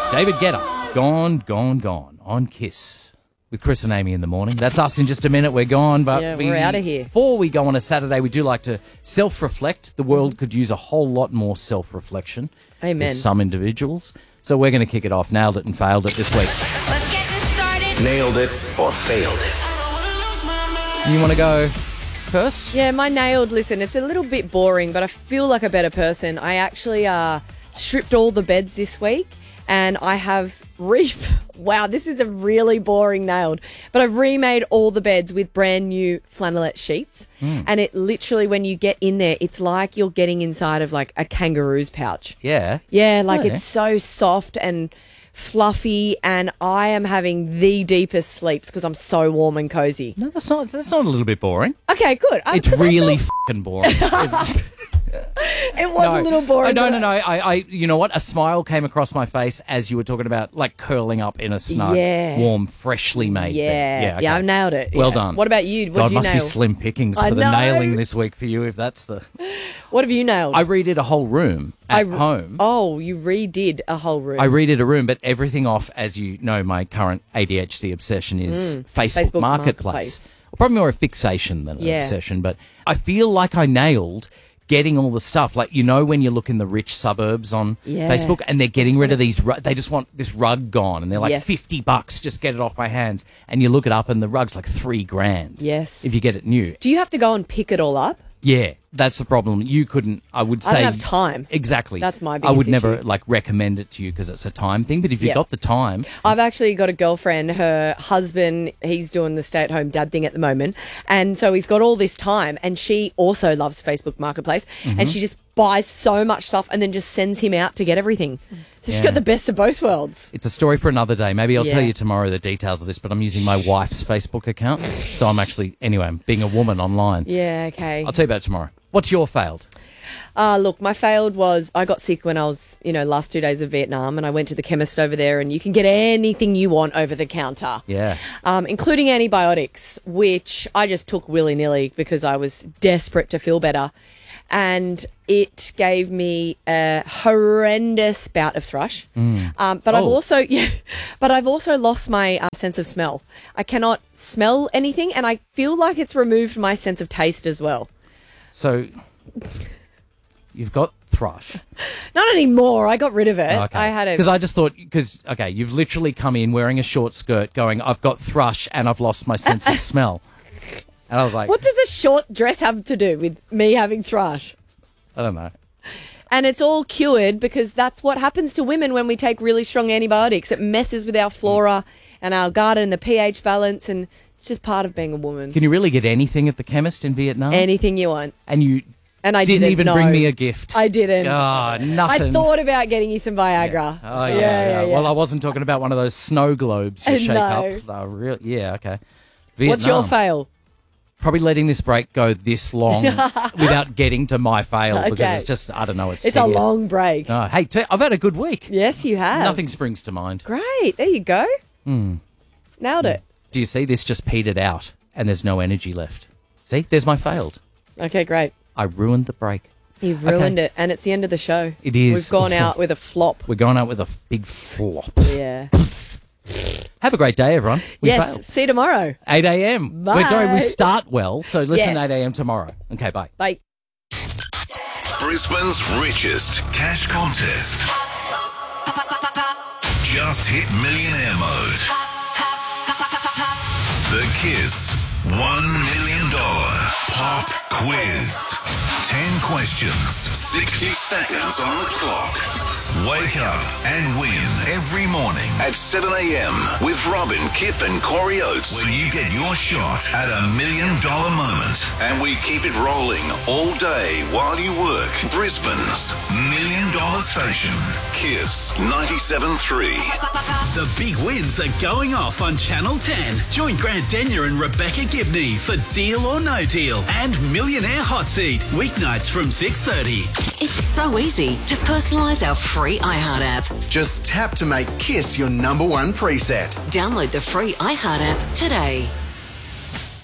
David Guetta, Gone, Gone, Gone on Kiss with Chris and Amy in the morning. That's us in just a minute. We're gone, but we're out of here. Before we go on a Saturday, we do like to self-reflect. The world could use a whole lot more self-reflection. Amen. With some individuals. So we're going to kick it off. Nailed it and failed it this week. Let's get this started. Nailed it or failed it. You want to go first? Yeah, my nailed, listen, it's a little bit boring, but I feel like a better person. I actually stripped all the beds this week, and I have wow, this is a really boring nailed, but I've remade all the beds with brand new flannelette sheets, and it literally, when you get in there, it's like you're getting inside of like a kangaroo's pouch. Yeah. Yeah, like yeah. It's so soft and fluffy, and I am having the deepest sleeps because I'm so warm and cozy. No, that's not a little bit boring. Okay, good. It's really fucking boring. It was a little boring. No. I you know what? A smile came across my face as you were talking about like curling up in a snug, warm, freshly made bed. Yeah, I've nailed it. Well Yeah. done. What about you? What God, did you must nail? be slim pickings I for the know. nailing this week for you if that's the... What have you nailed? I redid a whole room at home. Oh, you redid a whole room. I redid a room, but everything off, as you know, my current ADHD obsession is Facebook Marketplace. Probably more a fixation than an obsession, but I feel like I nailed getting all the stuff. Like, you know, when you look in the rich suburbs on Facebook and they're getting rid of these, they just want this rug gone and they're like $50, just get it off my hands. And you look it up and the rug's like $3,000. Yes. If you get it new. Do you have to go and pick it all up? Yeah, that's the problem. You couldn't, I would say... I don't have time. Exactly. That's my I biggest would never, issue. like, recommend it to you because it's a time thing, but if you've got the time... I've actually got a girlfriend, her husband, he's doing the stay-at-home dad thing at the moment, and so he's got all this time, and she also loves Facebook Marketplace, and she just buys so much stuff and then just sends him out to get everything. So she's got the best of both worlds. It's a story for another day. Maybe I'll tell you tomorrow the details of this, but I'm using my wife's Facebook account, so I'm actually... Anyway, I'm being a woman online. Yeah, okay. I'll tell you about it tomorrow. What's your failed? Look, my failed was I got sick when I was, last 2 days of Vietnam, and I went to the chemist over there, and you can get anything you want over the counter. Yeah. Including antibiotics, which I just took willy-nilly because I was desperate to feel better. And it gave me a horrendous bout of thrush. But I've also lost my sense of smell. I cannot smell anything, and I feel like it's removed my sense of taste as well. So, you've got thrush. Not anymore. I got rid of it. Okay. I had it. Because I just thought, you've literally come in wearing a short skirt going, I've got thrush and I've lost my sense of smell. And I was like... What does a short dress have to do with me having thrush? I don't know. And it's all cured because that's what happens to women when we take really strong antibiotics. It messes with our flora and our gut and the pH balance, and it's just part of being a woman. Can you really get anything at the chemist in Vietnam? Anything you want. And I didn't even bring me a gift. I didn't. Oh, nothing. I thought about getting you some Viagra. Yeah. Oh, yeah. Well, I wasn't talking about one of those snow globes you shake up. Oh, yeah, okay. Vietnam. What's your fail? Probably letting this break go this long without getting to my fail because it's just, I don't know, it's a long break. Oh, hey, I've had a good week. Yes, you have. Nothing springs to mind. Great. There you go. Nailed it. Do you see? This just petered out and there's no energy left. See? There's my failed. Okay, great. I ruined the break. You've ruined it, and it's the end of the show. It is. We've gone out with a flop. We're going out with a big flop. Yeah. Have a great day, everyone. We failed. See you tomorrow. 8 a.m. Bye. We start well, so listen Yes. 8 a.m. tomorrow. Okay, bye. Bye. Brisbane's richest cash contest. Just hit millionaire mode. The Kiss $1 million pop quiz. 10 questions, 60 seconds on the clock. Wake up and win every morning at 7 a.m. with Robin, Kip and Corey Oates. When you get your shot at $1 million moment. And we keep it rolling all day while you work. Brisbane's $1 million station. Kiss 97.3. The big wins are going off on Channel 10. Join Grant Denyer and Rebecca Gibney for Deal or No Deal and Millionaire Hot Seat, weeknights from 6:30. It's so easy to personalise our free iHeart app. Just tap to make Kiss your number one preset. Download the free iHeart app today.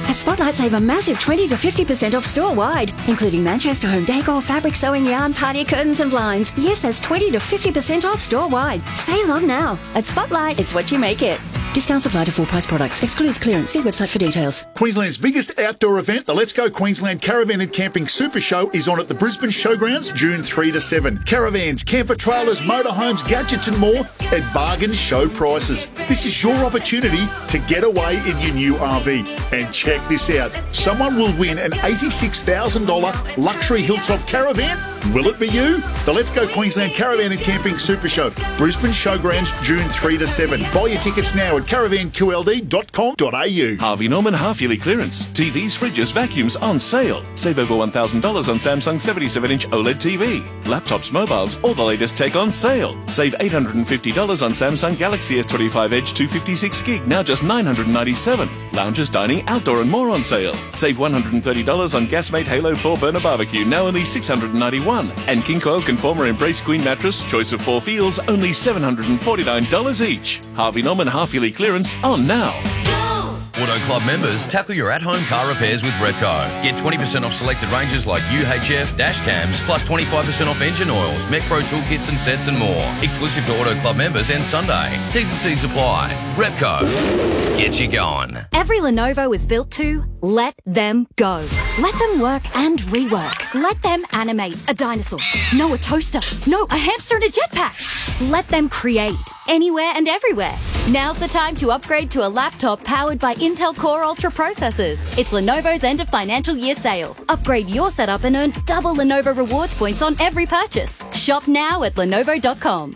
At Spotlight, save a massive 20 to 50% off store-wide, including Manchester home decor, fabric, sewing, yarn, party curtains and blinds. Yes, that's 20 to 50% off store-wide. Sale on now. At Spotlight, it's what you make it. Discounts apply to full-price products. Excludes clearance. See website for details. Queensland's biggest outdoor event, the Let's Go Queensland Caravan and Camping Super Show, is on at the Brisbane Showgrounds, June 3 to 7. Caravans, camper trailers, motorhomes, gadgets and more at bargain show prices. This is your opportunity to get away in your new RV. And check this out. Someone will win an $86,000 luxury hilltop caravan. Will it be you? The Let's Go Queensland Caravan and Camping Super Show, Brisbane Showgrounds, June 3 to 7. Buy your tickets now at caravanqld.com.au. Harvey Norman half-yearly clearance. TVs, fridges, vacuums on sale. Save over $1,000 on Samsung 77-inch OLED TV. Laptops, mobiles, all the latest tech on sale. Save $850 on Samsung Galaxy S25 Edge 256 gig, now just $997. Lounges, dining, outdoor and more on sale. Save $130 on Gasmate Halo 4 burner barbecue, now only $691. And King Coil Conformer Embrace Queen mattress, choice of 4 feels, only $749 each. Harvey Norman half-yearly clearance on now. Auto Club members, tackle your at-home car repairs with Repco. Get 20% off selected ranges like UHF, dash cams, plus 25% off engine oils, MechPro toolkits and sets and more. Exclusive to Auto Club members and Sunday. T's and C's apply. Repco. Get you going. Every Lenovo is built to let them go. Let them work and rework. Let them animate a dinosaur. No, a toaster. No, a hamster and a jetpack. Let them create anywhere and everywhere. Now's the time to upgrade to a laptop powered by Intel Core Ultra processors. It's Lenovo's end of financial year sale. Upgrade your setup and earn double Lenovo rewards points on every purchase. Shop now at Lenovo.com.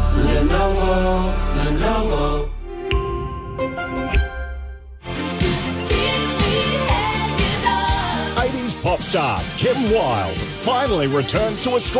Lenovo. 80s pop star Kim Wilde finally returns to Australia.